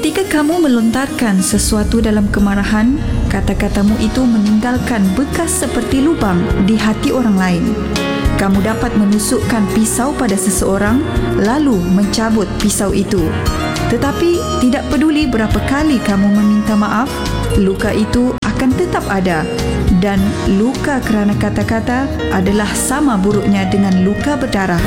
Ketika kamu melontarkan sesuatu dalam kemarahan, kata-katamu itu meninggalkan bekas seperti lubang di hati orang lain. Kamu dapat menusukkan pisau pada seseorang lalu mencabut pisau itu. Tetapi tidak peduli berapa kali kamu meminta maaf, luka itu akan tetap ada. Dan luka kerana kata-kata adalah sama buruknya dengan luka berdarah.